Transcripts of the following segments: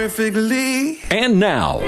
perfectly. And now,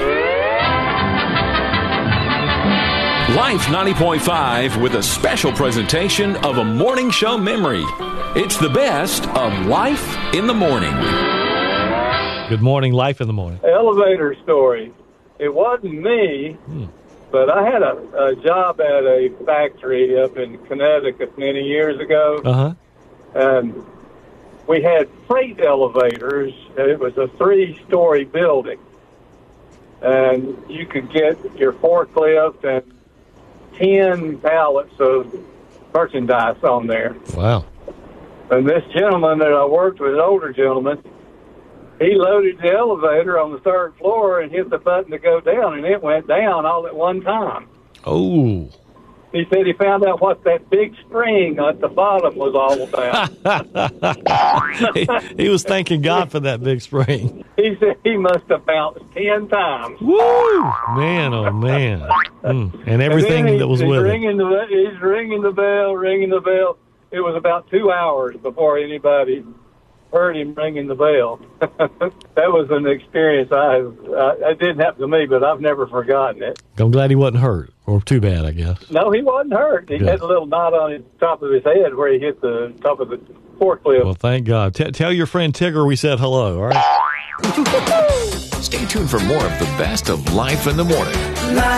Life 90.5 with a special presentation of a morning show memory. It's the best of Life in the Morning. Good morning, Life in the Morning. Elevator story. It wasn't me, but I had a job at a factory up in Connecticut many years ago. Uh-huh. And we had freight elevators. It was a 3-story building. And you could get your forklift and 10 pallets of merchandise on there. Wow. And this gentleman that I worked with, an older gentleman, he loaded the elevator on the 3rd floor and hit the button to go down, and it went down all at one time. Oh. He said he found out what that big spring at the bottom was all about. he was thanking God for that big spring. He said he must have bounced 10 times. Woo! Man, oh, man. And everything and that was with it. He's ringing the bell. It was about 2 hours before anybody heard him ringing the bell. That was an experience it didn't happen to me, but I've never forgotten it. I'm glad he wasn't hurt, or too bad, I guess. No, he wasn't hurt. He had a little knot on the top of his head where he hit the top of the forklift. Well, thank God. Tell your friend Tigger we said hello, all right? Stay tuned for more of the best of Life in the Morning.